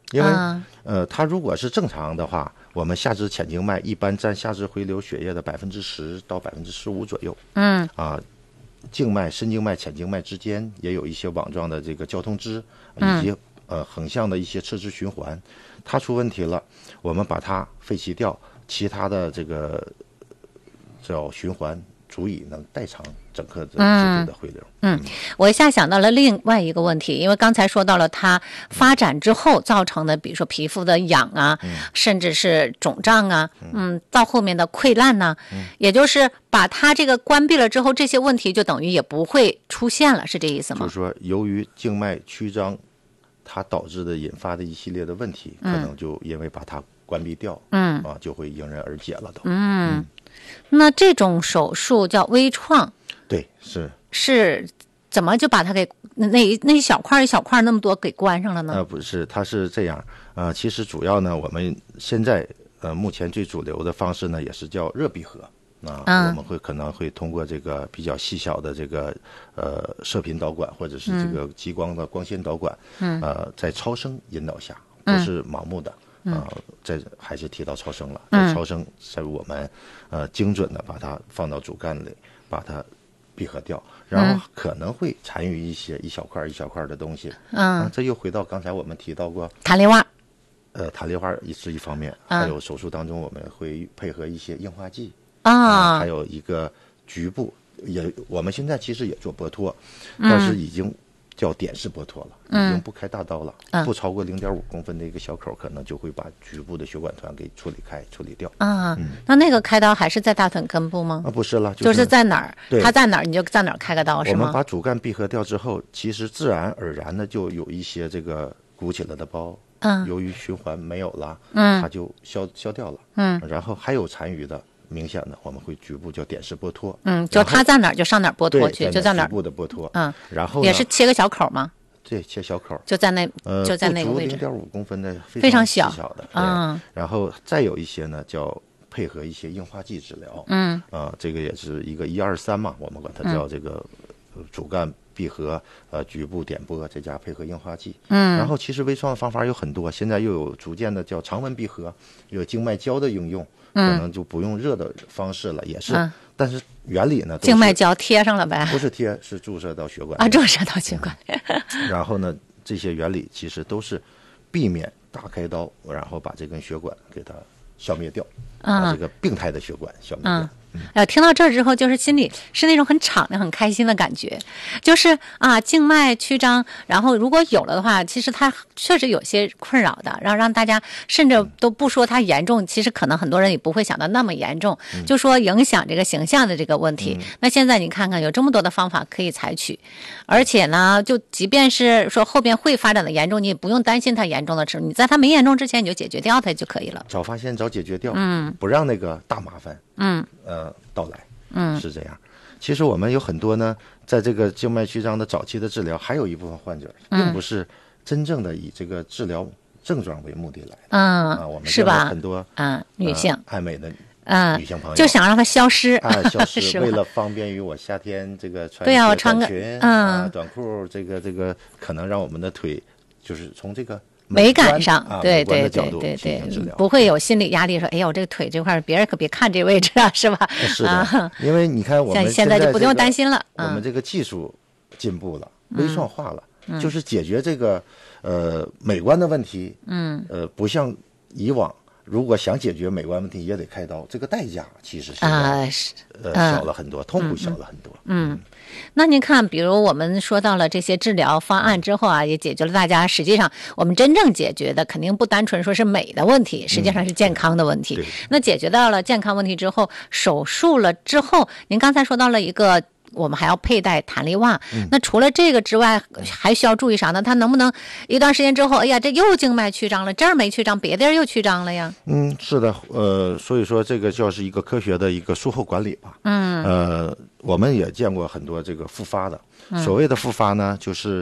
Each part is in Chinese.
因为它如果是正常的话，我们下肢浅静脉一般占下肢回流血液的10%到15%左右。静脉、深静脉、浅静脉之间也有一些网状的这个交通支，以及横向的一些侧支循环。它出问题了，我们把它废弃掉，其他的这个叫循环足以能代偿整个的肢体的回流。 我一下想到了另外一个问题，因为刚才说到了它发展之后造成的，比如说皮肤的痒啊，甚至是肿胀啊，到后面的溃烂呢，也就是把它这个关闭了之后，这些问题就等于也不会出现了，是这意思吗？ 就是说，由于静脉曲张，它导致的引发的一系列的问题，可能就因为把它关闭掉，就会迎刃而解了都。 那这种手术叫微创， 对， 是怎么就把它给那一小块一小块那么多给关上了呢？ 不是，它是这样。其实主要呢，我们现在目前最主流的方式呢，也是叫热闭合。我们可能会通过这个比较细小的这个射频导管，或者是这个激光的光纤导管，在超声引导下，不是盲目的。这还是提到超声了，在超声在我们精准的把它放到主干里，把它闭合掉，然后可能会残余一些一小块一小块的东西。这又回到刚才我们提到过弹力袜。 弹力袜是一方面，还有手术当中我们会配合一些硬化剂还有一个局部我们现在其实也做剥脱，但是已经叫点式剥脱了，已经不开大刀了，不超过0.5公分的一个小口，可能就会把局部的血管团给处理掉。 那个开刀还是在大腿根部吗？ 不是了， 就是在哪儿，它在哪儿你就在哪儿开个刀，是吗？ 我们把主干闭合掉之后，其实自然而然的就有一些这个鼓起来的包，由于循环没有了，它就消掉了。然后还有残余的。明显的，我们会局部叫点式剥脱。 就它在哪儿就上哪儿剥脱去，就在哪儿局部的剥脱。然后也是切个小口吗？ 对，切小口， 就在那个位置。 0.5公分的非常小的。然后再有一些呢，叫配合一些硬化剂治疗。这个也是一个1、2、3嘛，我们管它叫这个主干闭合，局部点拨，再加配合硬化剂。然后其实微创的方法有很多，现在又有逐渐的叫常温闭合，有静脉胶的应用。可能就不用热的方式了，也是，但是原理呢， 静脉胶贴上了呗？ 不是贴，是注射到血管注射到血管里。 然后呢，这些原理其实都是避免大开刀，然后把这根血管给它消灭掉，把这个病态的血管消灭掉。 听到这儿之后，就是心里是那种很敞亮、很开心的感觉，就是静脉曲张，然后如果有了的话，其实它确实有些困扰的，让大家甚至都不说它严重，其实可能很多人也不会想到那么严重，就说影响这个形象的这个问题。那现在你看看，有这么多的方法可以采取，而且呢，就即便是说后边会发展的严重，你也不用担心它严重的时候，你在它没严重之前你就解决掉它就可以了。 早发现早解决掉，不让那个大麻烦。到来，是这样。其实我们有很多呢，在这个静脉曲张的早期的治疗，还有一部分患者并不是真正的以这个治疗症状为目的来的。我们见过很多女性爱美的女性朋友， 就想让它消失， 消失，为了方便于我夏天这个穿我穿短裙短裤，这个可能让我们的腿就是从这个。 美感上，对，不会有心理压力，说，哎呀，我这个腿这块，别人可别看这位置啊，是吧？ 是的，因为你看我们现在就不用担心了， 我们这个技术进步了，微创化了，就是解决这个美观的问题，不像以往。如果想解决美观问题，也得开刀，这个代价其实小了很多，痛苦小了很多。 那您看，比如我们说到了这些治疗方案之后也解决了大家实际上我们真正解决的肯定不单纯说是美的问题，实际上是健康的问题。那解决到了健康问题之后，手术了之后，您刚才说到了一个。我们还要佩戴弹力袜，那除了这个之外，还需要注意啥呢？它能不能一段时间之后，哎呀，这又静脉曲张了，这儿没曲张，别地儿又曲张了呀？ 是的，所以说这个就是一个科学的一个术后管理吧。我们也见过很多这个复发的，所谓的复发呢，就是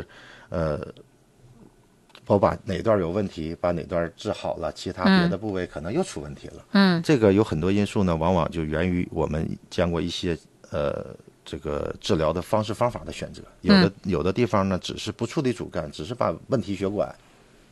我把哪段有问题，把哪段治好了，其他别的部位可能又出问题了。这个有很多因素呢，往往就源于我们见过一些这个治疗的方式方法的选择，有的地方呢只是不处理主干，只是把问题血管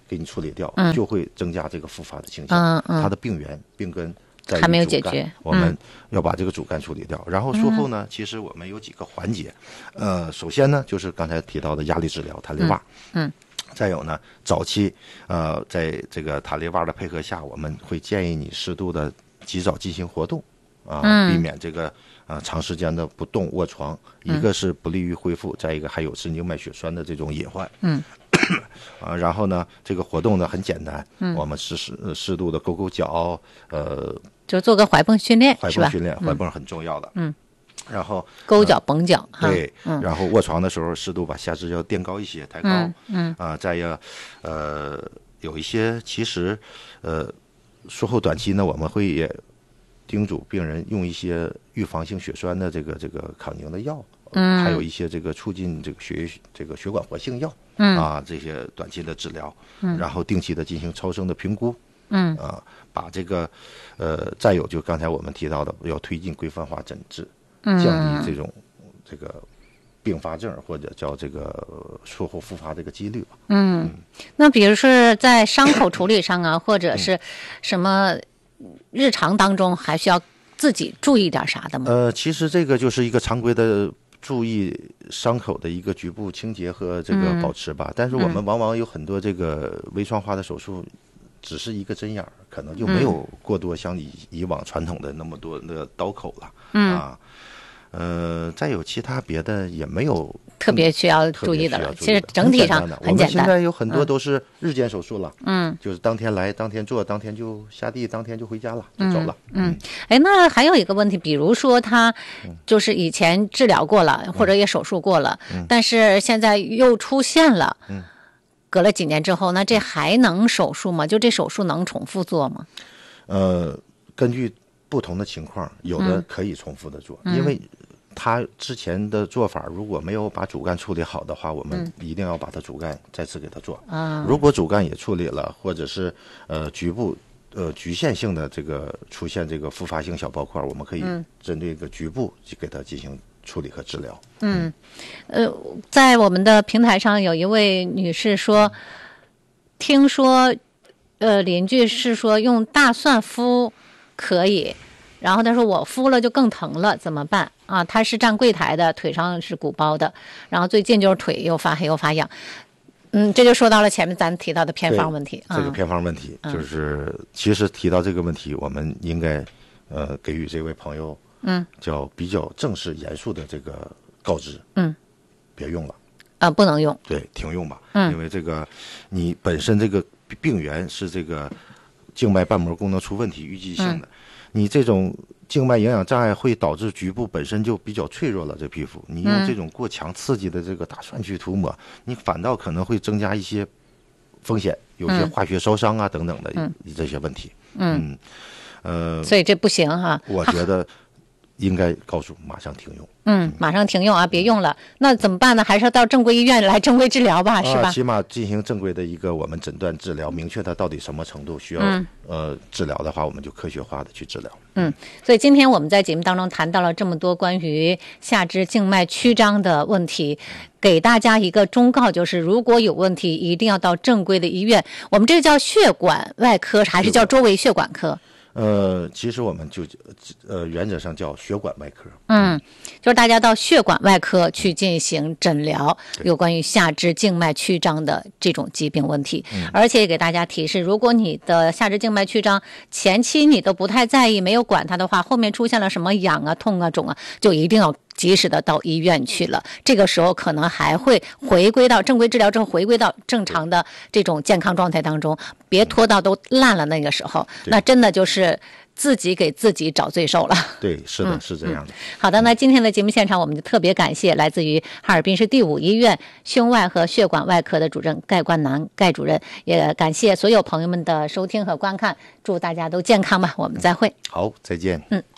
给你处理掉，就会增加这个复发的倾向。它的病源病根在于还没有主干解决， 我们要把这个主干处理掉。然后术后呢，其实我们有几个环节，首先呢就是刚才提到的压力治疗，塔利瓦，再有呢，早期在这个塔利瓦的配合下，我们会建议你适度的及早进行活动避免这个长时间的不动卧床，一个是不利于恢复，再一个还有神经脉血栓的这种隐患。然后呢，这个活动呢很简单，我们适度的勾勾脚， 就做个踝泵训练，是吧？ 踝泵训练，踝泵很重要的。然后勾脚绷脚， 对，然后卧床的时候适度把下肢要垫高一些，抬高。再一个有一些其实术后短期呢，我们会也叮嘱病人用一些预防性血栓的这个抗凝的药，还有一些这个促进这个血管活性药，这些短期的治疗，然后定期的进行超声的评估，把这个再有就刚才我们提到的要推进规范化诊治，降低这个并发症或者叫这个术后复发这个几率吧。 那比如说在伤口处理上啊，或者是什么日常当中还需要自己注意点啥的吗？ 其实这个就是一个常规的注意伤口的一个局部清洁和这个保持吧。但是我们往往有很多这个微创化的手术，只是一个针眼，可能就没有过多像以往传统的那么多的刀口了。再有其他别的也没有特别需要注意的了。其实整体上很简单。 我们现在有很多都是日间手术了，就是当天来，当天做，当天就下地，当天就回家了，就走了。 那还有一个问题，比如说他就是以前治疗过了，或者也手术过了，但是现在又出现了，隔了几年之后，那这还能手术吗？就这手术能重复做吗？ 根据不同的情况，有的可以重复的做，因为他之前的做法如果没有把主干处理好的话，我们一定要把它主干再次给它做。如果主干也处理了，或者是局部局限性的这个出现这个复发性小包块，我们可以针对一个局部去给它进行处理和治疗。 在我们的平台上有一位女士说，听说邻居是说用大蒜敷可以，然后他说我敷了就更疼了，怎么办啊？他是站柜台的，腿上是鼓包的，然后最近就是腿又发黑又发痒。这就说到了前面咱提到的偏方问题。 这个偏方问题就是其实提到这个问题，我们应该给予这位朋友叫比较正式严肃的这个告知。别用了不能用， 对，停用吧。因为这个你本身这个病源是这个静脉瓣膜功能出问题，淤积性的，你这种静脉营养障碍会导致局部本身就比较脆弱了，这皮肤你用这种过强刺激的这个大蒜去涂抹，你反倒可能会增加一些风险，有些化学烧伤啊等等的这些问题。 所以这不行哈。 我觉得应该告诉马上停用。 马上停用啊，别用了。那怎么办呢？还是要到正规医院来正规治疗吧，是吧？ 起码进行正规的一个我们诊断治疗，明确它到底什么程度需要治疗的话，我们就科学化的去治疗。 所以今天我们在节目当中谈到了这么多关于下肢静脉曲张的问题，给大家一个忠告，就是如果有问题，一定要到正规的医院。我们这个叫血管外科还是叫周围血管科？ 其实我们就原则上叫血管外科。 就是大家到血管外科去进行诊疗，有关于下肢静脉曲张的这种疾病问题。而且给大家提示，如果你的下肢静脉曲张前期你都不太在意，没有管它的话，后面出现了什么痒啊、痛啊、肿啊，就一定要及时的到医院去了。这个时候可能还会回归到正规治疗之后，回归到正常的这种健康状态当中，别拖到都烂了那个时候，那真的就是自己给自己找罪受了。 对，是的，是这样的。 好的，那今天的节目现场，我们就特别感谢来自于哈尔滨市第5医院胸外和血管外科的主任盖冠南盖主任，也感谢所有朋友们的收听和观看，祝大家都健康吧，我们再会。 好，再见。